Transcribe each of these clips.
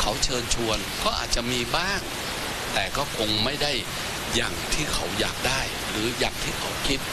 เขาเชิญชวนก็อาจจะมีบ้างแต่ก็คงไม่ได้อย่างที่เขาอยากได้หรืออย่างที่เขาคิด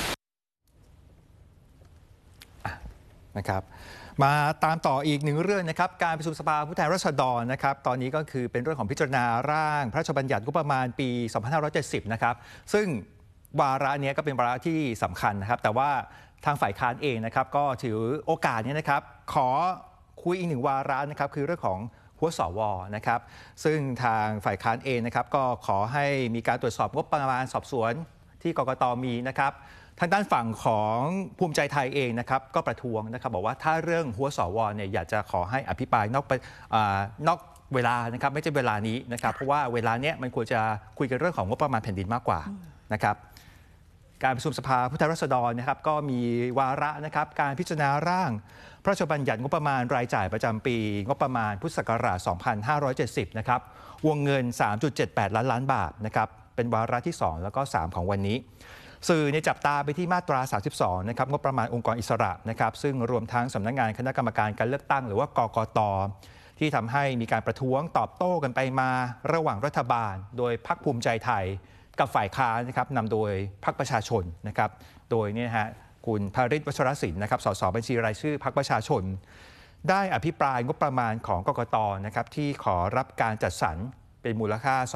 นะครับมาตามต่ออีกหนึ่งเรื่องนะครับการประชุมสภาผู้แทนราษฎรนะครับตอนนี้ก็คือเป็นเรื่องของพิจารณาร่างพระราชบัญญัติงบประมาณปี 2570 นะครับซึ่งวาระนี้ก็เป็นวาระที่สำคัญนะครับแต่ว่าทางฝ่ายค้านเองนะครับก็ถือโอกาสนี้นะครับขอคุยอีกหนึ่งวาระนะครับคือเรื่องของหัวสวนะครับซึ่งทางฝ่ายค้านเองนะครับก็ขอให้มีการตรวจสอบงบประมาณสอบสวนที่กกต.มีนะครับทางด้านฝั่งของภูมิใจไทยเองนะครับก็ประท้วงนะครับบอกว่าถ้าเรื่องหัวสวเนี่ยอยากจะขอให้อภิปรายนอกเวลานะครับไม่ใช่เวลานี้นะครับเพราะว่าเวลาเนี้ยมันควรจะคุยกันเรื่องของงบประมาณแผ่นดินมากกว่านะครับการประชุมสภาผู้แทนราษฎรนะครับก็มีวาระนะครับการพิจารณาร่างพระราชบัญญัติงบประมาณรายจ่ายประจำปีงบประมาณพุทธศักราช 2570 นะครับวงเงิน 3.78 ล้านบาทนะครับเป็นวาระที่ 2 แล้วก็ 3 ของวันนี้สื่อในจับตาไปที่มาตรา 32 นะครับงบประมาณองค์กรอิสระนะครับซึ่งรวมทั้งสำนักงานคณะกรรมการการเลือกตั้งหรือว่ากกต.ที่ทำให้มีการประท้วงตอบโต้กันไปมาระหว่างรัฐบาลโดยพรรคภูมิใจไทยกับฝ่ายค้านนะครับนำโดยพรรคประชาชนนะครับโดยนี่ฮะคุณภริษฐ์ วัชรศิลป์นะครับสสบัญชีรายชื่อพรรคประชาชนได้อภิปรายงบประมาณของกกต.นะครับที่ขอรับการจัดสรรเป็นมูลค่า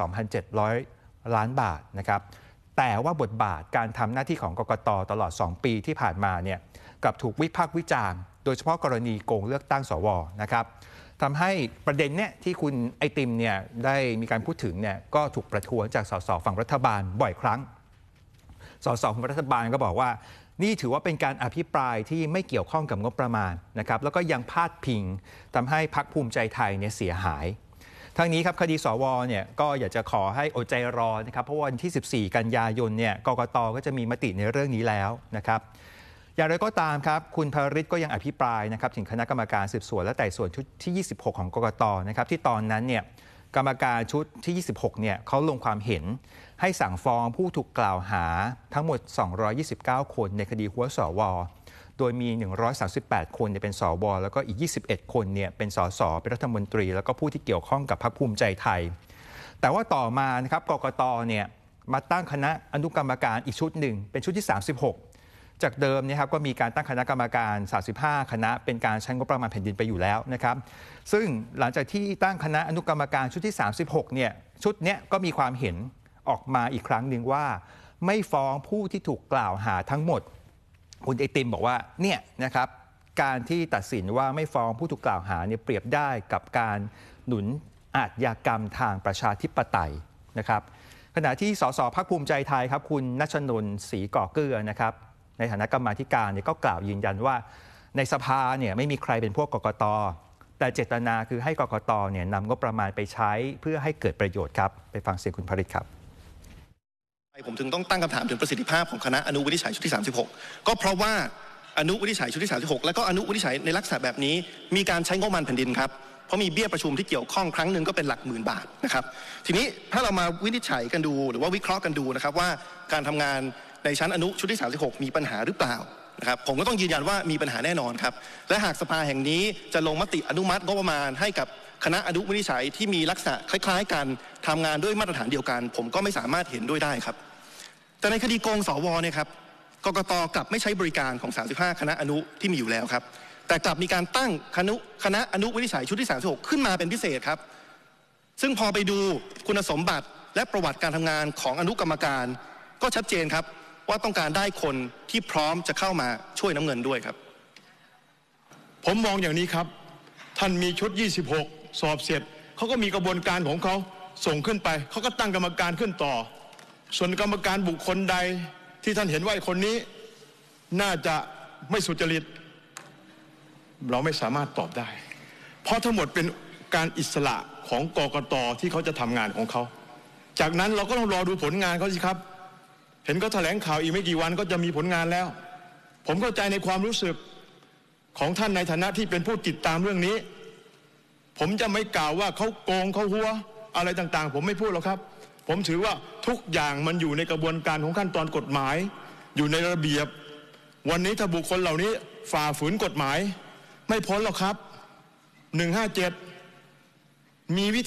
2,700 ล้านบาทนะครับแต่ว่าบทบาทการทำหน้าที่ของกกต.ตลอด2ปีที่ผ่านมาเนี่ยกับถูกวิพากษ์วิจารณ์โดยเฉพาะกรณีโกงเลือกตั้งสวนะครับทำให้ประเด็นเนี่ยที่คุณไอติมเนี่ยได้มีการพูดถึงเนี่ยก็ถูกประท้วงจากสสฝั่งรัฐบาลบ่อยครั้งสสฝั่งรัฐบาลก็บอกว่านี่ถือว่าเป็นการอภิปรายที่ไม่เกี่ยวข้องกับงบประมาณนะครับแล้วก็ยังพาดพิงทำให้พรรคภูมิใจไทยเนี่ยเสียหายทั้งนี้ครับคดีสวเนี่ยก็อยากจะขอให้อดใจรอนะครับเพราะวันที่ 14 กันยายนเนี่ยกกต.ก็จะมีมติในเรื่องนี้แล้วนะครับอย่างไรก็ตามครับคุณภริษฐ์ก็ยังอภิปรายนะครับถึงคณะกรรมการสืบสวนและไต่สวนชุดที่ 26 ของกกต.นะครับที่ตอนนั้นเนี่ยกรรมการชุดที่ 26 เนี่ยเขาลงความเห็นให้สั่งฟ้องผู้ถูกกล่าวหาทั้งหมด 229 คนในคดีหัวสวโดยมี 138 คนเป็นสวแล้วก็อีก 21 คนเนี่ยเป็นสสเป็นรัฐมนตรีแล้วก็ผู้ที่เกี่ยวข้องกับพรรคภูมิใจไทยแต่ว่าต่อมานะครับกกต.เนี่ยมาตั้งคณะอนุกรรมการอีกชุดหนึ่งเป็นชุดที่ 36จากเดิมเนี่ยครับก็มีการตั้งคณะกรรมการ35คณะเป็นการใช้งบประมาณแผ่นดินไปอยู่แล้วนะครับซึ่งหลังจากที่ตั้งคณะอนุกรรมการชุดที่36เนี่ยชุดเนี้ยก็มีความเห็นออกมาอีกครั้งหนึ่งว่าไม่ฟ้องผู้ที่ถูกกล่าวหาทั้งหมดคุณไอติมบอกว่าเนี่ยนะครับการที่ตัดสินว่าไม่ฟ้องผู้ถูกกล่าวหาเนี่ยเปรียบได้กับการหนุนอาชญากรรมทางประชาธิปไตยนะครับขณะที่สสพรรคภูมิใจไทยครับคุณณชนนท์ ศรีก่อเกื้อนะครับในฐานะกรรมาธิการเนี่ยก็กล่าวยืนยันว่าในสภาเนี่ยไม่มีใครเป็นพวกกกต.แต่เจตนาคือให้กกต.เนี่ยนำงบประมาณไปใช้เพื่อให้เกิดประโยชน์ครับไปฟังเสียงคุณภริษฐ์ครับผมถึงต้องตั้งคำถามถึงประสิทธิภาพของคณะอนุวินิจฉัยชุดที่ 36ก็เพราะว่าอนุวินิจฉัยชุดที่ 36และก็อนุวินิจฉัยในลักษณะแบบนี้มีการใช้งบประมาณแผ่นดินครับเพราะมีเบี้ยประชุมที่เกี่ยวข้องครั้งหนึ่งก็เป็นหลักหมื่นบาทนะครับทีนี้ถ้าเรามาวินิจฉัยกันดูหรือว่าวิเคราะห์กันดูนะครับว่าการทำงานในชั้นอนุชุดที่ 36มีปัญหาหรือเปล่านะครับผมก็ต้องยืนยันว่ามีปัญหาแน่นอนครับและหากสภาแห่งนี้จะลงมติอนุมัติงบประมาณให้กับคณะอนุวินิจฉัยที่มีลักษณะคล้ายๆกันทำงานด้วยมาตรฐานเดียวกันผมก็ไม่สามารถเห็นด้วยได้ครับแต่ในคดีโกงสวเนี่ยครับกกต.กลับไม่ใช้บริการของ35คณะอนุที่มีอยู่แล้วครับแต่กลับมีการตั้งคณะอนุวินิจฉัยชุดที่ 36ขึ้นมาเป็นพิเศษครับซึ่งพอไปดูคุณสมบัติและประวัติการทำงานของอนุกรรมการก็ชัดเจนครับว่าต้องการได้คนที่พร้อมจะเข้ามาช่วยน้ำเงินด้วยครับผมมองอย่างนี้ครับท่านมีชุด26สอบเสร็จเขาก็มีกระบวนการของเขาส่งขึ้นไปเขาก็ตั้งกรรมการขึ้นต่อส่วนกรรมการบุคคลใดที่ท่านเห็นว่าคนนี้น่าจะไม่สุจริตเราไม่สามารถตอบได้เพราะทั้งหมดเป็นการอิสระของกกต.ที่เขาจะทำงานของเขาจากนั้นเราก็ต้องรอดูผลงานเขาสิครับเห็นก็แถลงข่าวอีกไม่กี่วันก็จะมีผลงานแล้วผมเข้าใจในความรู้สึกของท่านในฐานะที่เป็นผู้ติดตามเรื่องนี้ผมจะไม่กล่าวว่าเขาโกงเขาหัวอะไรต่างๆผมไม่พูดหรอกครับผมถือว่าทุกอย่างมันอยู่ในกระบวนการของขั้นตอนกฎหมายอยู่ในระเบียบวันนี้ถ้าบุคคลเหล่านี้ฝ่าฝืนกฎหมายไม่พ้นหรอกครับ157มีวิธี